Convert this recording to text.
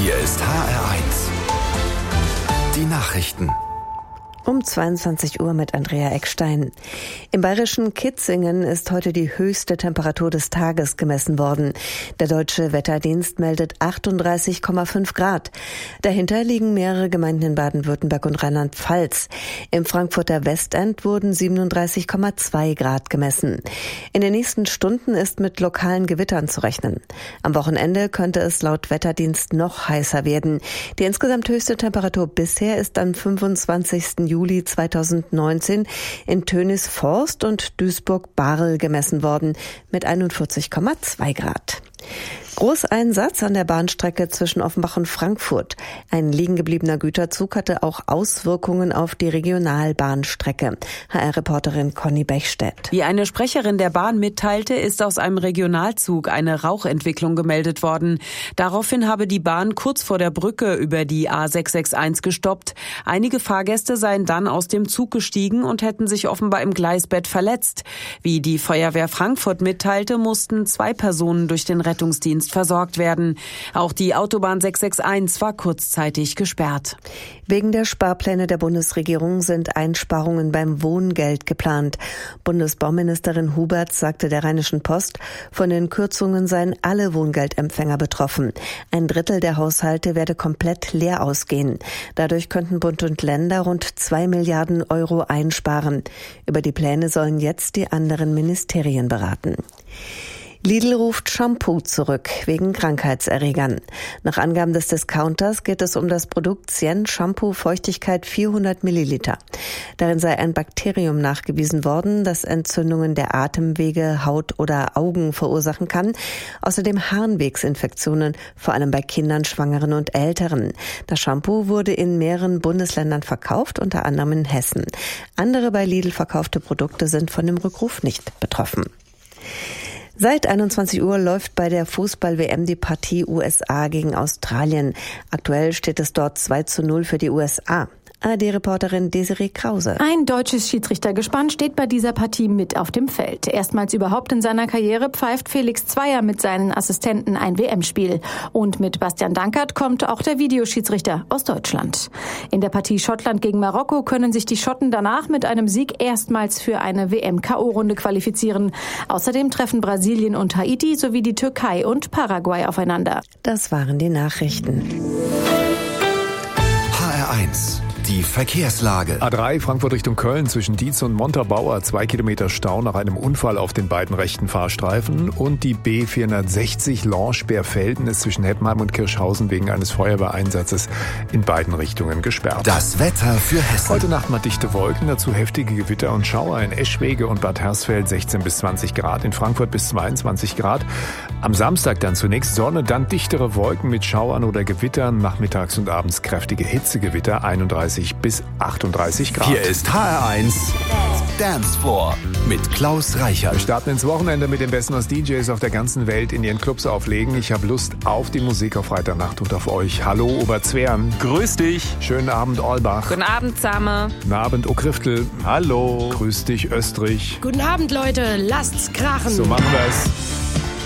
Hier ist HR1. Die Nachrichten. Um 22 Uhr mit Andrea Eckstein. Im bayerischen Kitzingen ist heute die höchste Temperatur des Tages gemessen worden. Der Deutsche Wetterdienst meldet 38,5 Grad. Dahinter liegen mehrere Gemeinden in Baden-Württemberg und Rheinland-Pfalz. Im Frankfurter Westend wurden 37,2 Grad gemessen. In den nächsten Stunden ist mit lokalen Gewittern zu rechnen. Am Wochenende könnte es laut Wetterdienst noch heißer werden. Die insgesamt höchste Temperatur bisher ist am 25. Juli 2019 in Tönisvorst und Duisburg-Barl gemessen worden mit 41,2 Grad. Großeinsatz an der Bahnstrecke zwischen Offenbach und Frankfurt. Ein liegen gebliebener Güterzug hatte auch Auswirkungen auf die Regionalbahnstrecke. HR-Reporterin Conny Bechstedt. Wie eine Sprecherin der Bahn mitteilte, ist aus einem Regionalzug eine Rauchentwicklung gemeldet worden. Daraufhin habe die Bahn kurz vor der Brücke über die A661 gestoppt. Einige Fahrgäste seien dann aus dem Zug gestiegen und hätten sich offenbar im Gleisbett verletzt. Wie die Feuerwehr Frankfurt mitteilte, mussten 2 Personen durch den Rettungsdienst versorgt werden. Auch die Autobahn 661 war kurzzeitig gesperrt. Wegen der Sparpläne der Bundesregierung sind Einsparungen beim Wohngeld geplant. Bundesbauministerin Huberts sagte der Rheinischen Post, von den Kürzungen seien alle Wohngeldempfänger betroffen. 1/3 der Haushalte werde komplett leer ausgehen. Dadurch könnten Bund und Länder rund 2 Milliarden Euro einsparen. Über die Pläne sollen jetzt die anderen Ministerien beraten. Lidl ruft Shampoo zurück wegen Krankheitserregern. Nach Angaben des Discounters geht es um das Produkt Cien Shampoo Feuchtigkeit 400 Milliliter. Darin sei ein Bakterium nachgewiesen worden, das Entzündungen der Atemwege, Haut oder Augen verursachen kann. Außerdem Harnwegsinfektionen, vor allem bei Kindern, Schwangeren und Älteren. Das Shampoo wurde in mehreren Bundesländern verkauft, unter anderem in Hessen. Andere bei Lidl verkaufte Produkte sind von dem Rückruf nicht betroffen. Seit 21 Uhr läuft bei der Fußball-WM die Partie USA gegen Australien. Aktuell steht es dort 2:0 für die USA. ARD-Reporterin Desiree Krause. Ein deutsches Schiedsrichtergespann steht bei dieser Partie mit auf dem Feld. Erstmals überhaupt in seiner Karriere pfeift Felix Zweier mit seinen Assistenten ein WM-Spiel. Und mit Bastian Dankert kommt auch der Videoschiedsrichter aus Deutschland. In der Partie Schottland gegen Marokko können sich die Schotten danach mit einem Sieg erstmals für eine WM-KO-Runde qualifizieren. Außerdem treffen Brasilien und Haiti sowie die Türkei und Paraguay aufeinander. Das waren die Nachrichten. HR1. Die Verkehrslage. A3 Frankfurt Richtung Köln zwischen Dietz und Montabaur 2 Kilometer Stau nach einem Unfall auf den beiden rechten Fahrstreifen. Und die B460 Lorsch-Berfelden ist zwischen Heppenheim und Kirschhausen wegen eines Feuerwehreinsatzes in beiden Richtungen gesperrt. Das Wetter für Hessen. Heute Nacht mal dichte Wolken, dazu heftige Gewitter und Schauer in Eschwege und Bad Hersfeld 16 bis 20 Grad, in Frankfurt bis 22 Grad. Am Samstag dann zunächst Sonne, dann dichtere Wolken mit Schauern oder Gewittern, nachmittags und abends kräftige Hitzegewitter, 31 bis 38 Grad. Hier ist HR1 Dance Floor mit Klaus Reichert. Wir starten ins Wochenende mit dem Besten, was DJs auf der ganzen Welt in ihren Clubs auflegen. Ich habe Lust auf die Musik auf Freitagnacht und auf euch. Hallo Oberzwern. Grüß dich. Schönen Abend Olbach. Guten Abend, Zame. Guten Abend Okriftel. Hallo. Grüß dich Österreich. Guten Abend, Leute. Lasst's krachen. So machen wir's.